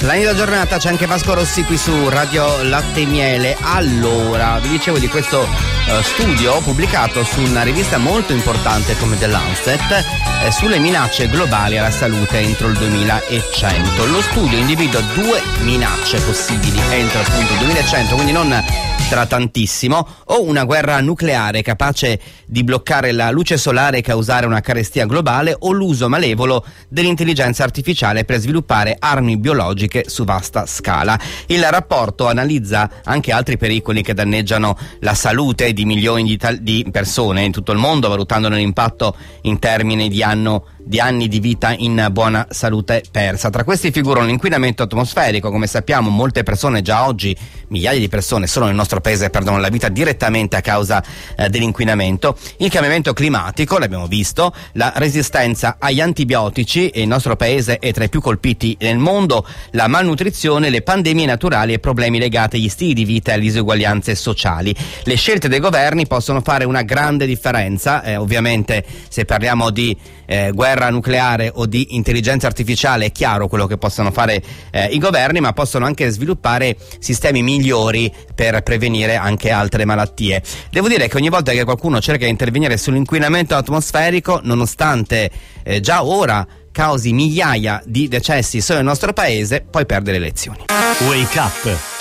Nella giornata c'è anche Vasco Rossi qui su Radio Latte e Miele. Allora, vi dicevo di questo studio pubblicato su una rivista molto importante come The Lancet sulle minacce globali alla salute entro il 2100. Lo studio individua 2 minacce possibili entro appunto il 2100, quindi non tra tantissimo, o una guerra nucleare capace di bloccare la luce solare e causare una carestia globale, o l'uso malevolo dell'intelligenza artificiale per sviluppare armi biologiche su vasta scala. Il rapporto analizza anche altri pericoli che danneggiano la salute di milioni di persone in tutto il mondo, valutandone l'impatto in termini di anni di vita in buona salute persa. Tra questi figurano l'inquinamento atmosferico. Come sappiamo, molte persone già oggi, migliaia di persone solo nel nostro paese, perdono la vita direttamente a causa dell'inquinamento, il cambiamento climatico, l'abbiamo visto, la resistenza agli antibiotici, e il nostro paese è tra i più colpiti nel mondo, la malnutrizione, le pandemie naturali e problemi legati agli stili di vita e alle disuguaglianze sociali. Le scelte dei governi possono fare una grande differenza, ovviamente se parliamo di guerra nucleare o di intelligenza artificiale è chiaro quello che possono fare i governi, ma possono anche sviluppare sistemi migliori per prevenire anche altre malattie. Devo dire che ogni volta che qualcuno cerca di intervenire sull'inquinamento atmosferico, nonostante già ora causi migliaia di decessi solo nel nostro paese, poi perde le elezioni. Wake Up